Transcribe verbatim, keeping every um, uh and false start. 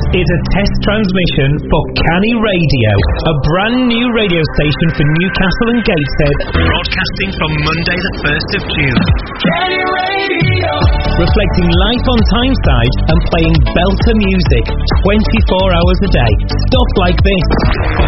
is a test transmission for Canny Radio, a brand new radio station for Newcastle and Gateshead, broadcasting from Monday the first of June. Canny Radio! Reflecting life on Tyneside and playing belter music twenty-four hours a day. Stuff like this.